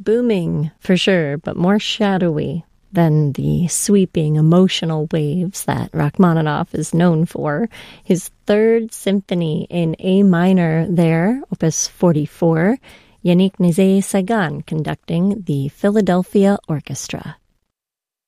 booming for sure, but more shadowy than the sweeping emotional waves that Rachmaninoff is known for. His Third Symphony in A minor there, Opus 44, Yannick Nézet-Séguin conducting the Philadelphia Orchestra.